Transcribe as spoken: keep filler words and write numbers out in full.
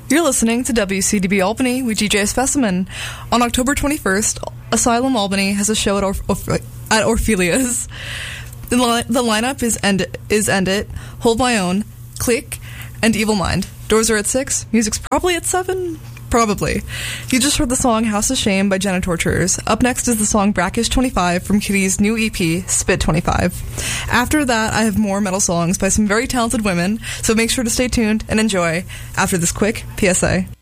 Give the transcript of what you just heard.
You're listening to W C D B Albany with D J Specimen. On October twenty-first, Asylum Albany has a show at, Orf- Orf- at Orphelia's. The, li- the lineup is End It, is End It, Hold My Own, Click, and Evil Mind. Doors are at six. Music's probably at seven. Probably. You just heard the song House of Shame by Jenna Torturers. Up next is the song Brackish twenty-five from Kitty's new E P, Spit twenty-five. After that, I have more metal songs by some very talented women, so make sure to stay tuned and enjoy after this quick P S A.